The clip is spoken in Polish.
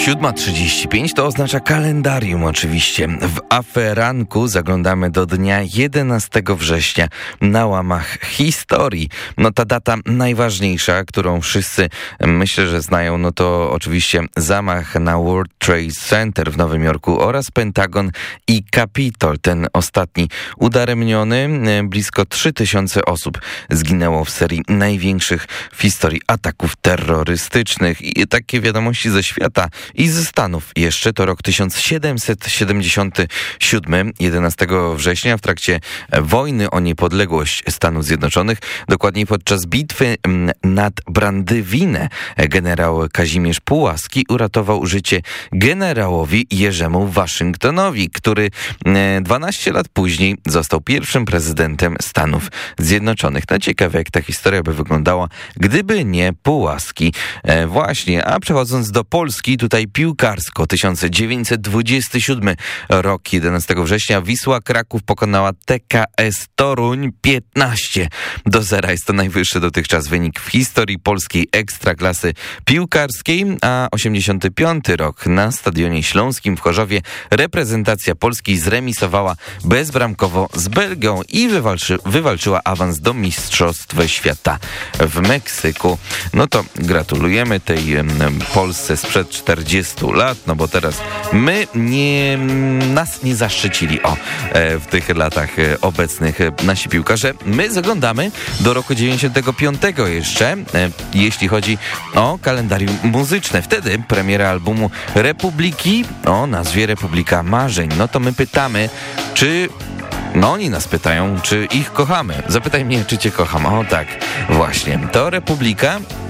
7:35 to oznacza kalendarium oczywiście. W aferanku zaglądamy do dnia 11 września na łamach historii. No ta data najważniejsza, którą wszyscy myślę, że znają, no to oczywiście zamach na World Trade Center w Nowym Jorku oraz Pentagon i Kapitol. Ten ostatni udaremniony. Blisko 3000 osób zginęło w serii największych w historii ataków terrorystycznych. I takie wiadomości ze świata i ze Stanów jeszcze to rok 1777, 11 września w trakcie wojny o niepodległość Stanów Zjednoczonych, dokładniej podczas bitwy nad Brandywinę, generał Kazimierz Pułaski uratował życie generałowi Jerzemu Waszyngtonowi, który 12 lat później został pierwszym prezydentem Stanów Zjednoczonych. No ciekawe, jak ta historia by wyglądała, gdyby nie Pułaski. Właśnie, a przechodząc do Polski, tutaj piłkarsko, 1927 rok, 11 września, Wisła Kraków pokonała TKS Toruń 15-0. Jest to najwyższy dotychczas wynik w historii polskiej ekstraklasy piłkarskiej, a 85 rok na Stadionie Śląskim w Chorzowie reprezentacja Polski zremisowała bezbramkowo z Belgią i wywalczyła awans do Mistrzostw Świata w Meksyku. No to gratulujemy tej Polsce sprzed 40 lat, no bo teraz nas nie zaszczycili w tych latach obecnych nasi piłkarze. My zaglądamy do roku 95 jeszcze, jeśli chodzi o kalendarium muzyczne. Wtedy premiera albumu Republiki o nazwie Republika Marzeń. No to my pytamy, oni nas pytają, czy ich kochamy. Zapytaj mnie, czy cię kocham. O tak, właśnie. To Republika